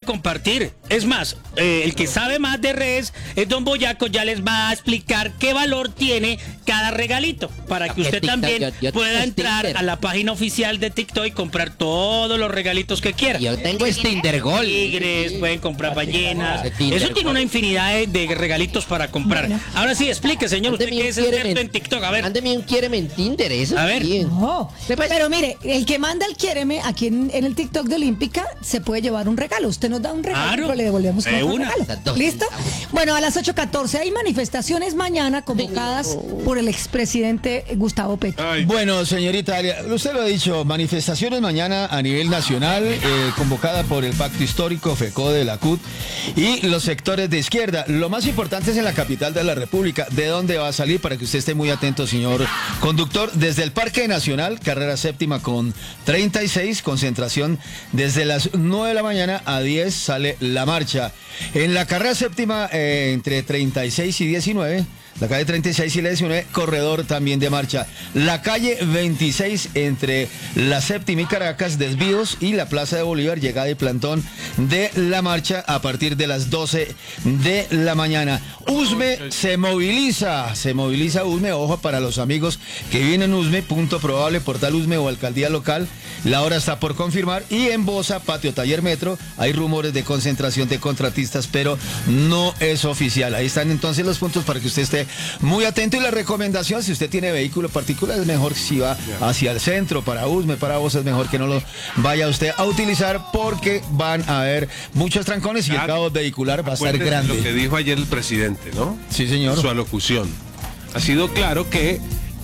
compartir. Es más, el que sabe más de redes es Don Boyaco, ya les va a explicar qué valor tiene cada regalito, para que usted también pueda entrar a la página oficial de TikTok y comprar todos los regalitos que quiera. Yo tengo Tinder Gold. Tigres, pueden comprar ballenas. Tinder Eso tiene una infinidad de regalitos para comprar. Bueno. Ahora sí, explique, señor, usted que es experto en TikTok. A ver. Mándeme un quiéreme en Tinder, eso. A ver. Bien. No, pero mire, el que manda el quiéreme aquí en el TikTok de Olímpica se puede llevar un regalo. Usted nos da un regalo, Claro, pero le devolvemos de un una. regalo. ¿Listo? Bueno, a las 8:14 hay manifestaciones mañana convocadas por el expresidente Gustavo Petro. Bueno, señorita Alia, usted lo ha dicho, manifestaciones mañana a nivel nacional, convocada por el Pacto Histórico, FECODE, la CUT y los sectores de izquierda. Lo más importante es en la capital de la República. ¿De dónde va a salir? Para que usted esté muy atento, señor conductor. Desde el Parque Nacional, carrera séptima con 36, concentración desde las 9 de la mañana a 10 sale la marcha. En la carrera séptima, entre 36 y 19, la calle 36 y la 19, corredor también de marcha. La calle 26 entre la séptima y Caracas, desvíos, y la Plaza de Bolívar, llegada y plantón de la marcha a partir de las 12 de la mañana. Usme se moviliza Usme, ojo para los amigos que viven en Usme, punto probable, portal Usme o alcaldía local, la hora está por confirmar. Y en Bosa, patio Taller Metro, hay rumores de concentración de contratistas, pero no es oficial. Ahí están entonces los puntos para que usted esté muy atento. Y la recomendación, si usted tiene vehículo particular, es mejor si va hacia el centro, para Usme, para Bosa, es mejor que no lo vaya usted a utilizar, porque van a haber muchos trancones y el caos vehicular va a ser grande. Lo que dijo ayer el presidente, ¿no? Sí, señor. Su alocución. Ha sido claro que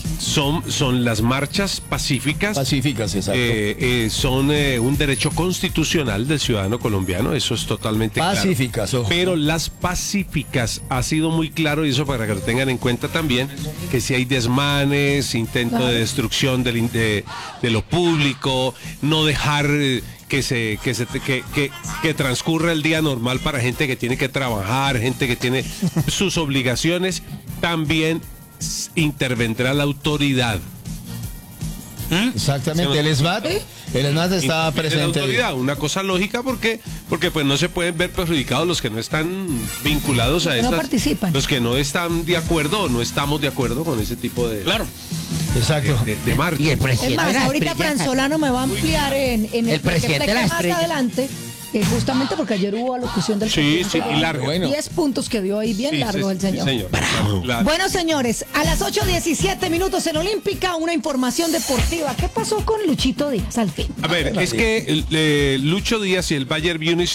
son las marchas pacíficas. Pacíficas, exacto. Son un derecho constitucional del ciudadano colombiano, eso es totalmente pacíficas, claro. ojo. Pero las pacíficas ha sido muy claro, y eso para que lo tengan en cuenta también, que si hay desmanes, intento de destrucción de lo público, no dejar que transcurra el día normal para gente que tiene que trabajar, gente que tiene sus obligaciones, también intervendrá la autoridad. Exactamente, el SMAT estaba presente. La autoridad, una cosa lógica, porque pues no se pueden ver perjudicados los que no están vinculados a estas, no participan, los que no están de acuerdo o no estamos de acuerdo con ese tipo de, claro, exacto, de marcha. Y el Es presidente más, de la ahorita estrella. Franzolano me va a ampliar en el presidente de la más estrella. adelante, justamente porque ayer hubo alocución del presidente. Y largo. Bueno. 10 puntos que dio ahí, bien largo el señor. Sí, señor. Claro. Bueno, señores, a las 8:17 en Olímpica, una información deportiva. ¿Qué pasó con Luchito Díaz al fin? A ver, es que Lucho Díaz y el Bayern Múnich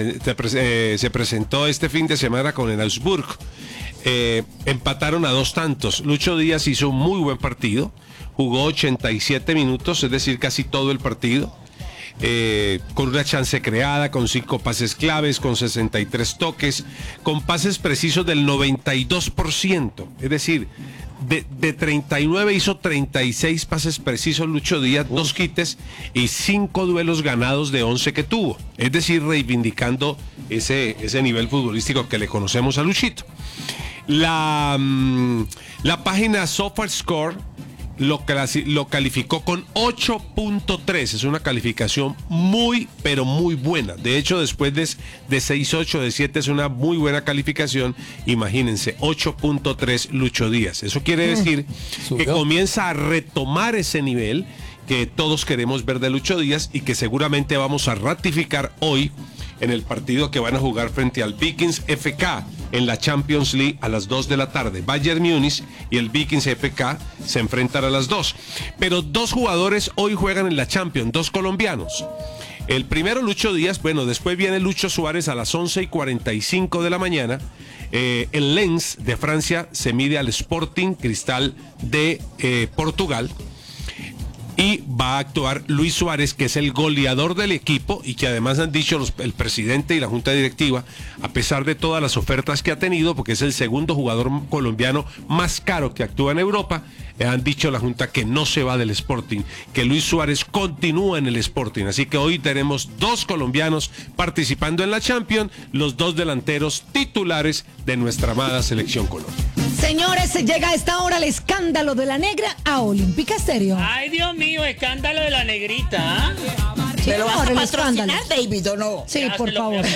se presentó este fin de semana con el Augsburg. Empataron a 2 tantos. Lucho Díaz hizo un muy buen partido, jugó 87 minutos, es decir, casi todo el partido. Con una chance creada, con 5 pases claves, con 63 toques, con pases precisos del 92%, es decir, de 39 hizo 36 pases precisos Lucho Díaz, 2 quites y 5 duelos ganados de 11 que tuvo, es decir, reivindicando ese nivel futbolístico que le conocemos a Luchito. La página SofaScore lo calificó con 8.3, es una calificación muy, pero muy buena. De hecho, después de 6.8, de 7 es una muy buena calificación. Imagínense, 8.3 Lucho Díaz. Eso quiere decir que comienza a retomar ese nivel que todos queremos ver de Lucho Díaz y que seguramente vamos a ratificar hoy en el partido que van a jugar frente al Vikings FK en la Champions League a las 2 de la tarde. Bayern Múnich y el Vikings FK se enfrentan a las 2. Pero 2 jugadores hoy juegan en la Champions, 2 colombianos. El primero, Lucho Díaz, bueno, después viene Lucho Suárez a las 11:45 de la mañana. El Lens de Francia se mide al Sporting Cristal de Portugal. Y va a actuar Luis Suárez, que es el goleador del equipo y que además han dicho el presidente y la junta directiva, a pesar de todas las ofertas que ha tenido, porque es el segundo jugador colombiano más caro que actúa en Europa, han dicho la junta que no se va del Sporting, que Luis Suárez continúa en el Sporting. Así que hoy tenemos 2 colombianos participando en la Champions, los 2 delanteros titulares de nuestra amada selección Colombia. Señores, llega a esta hora el escándalo de la negra a Olímpica Estéreo. Ay, Dios mío, escándalo de la negrita, ¿ah? Sí, ¿Me lo vas ahora a el patrocinar, escándalo. David, o no? Sí, Ya por se lo- favor.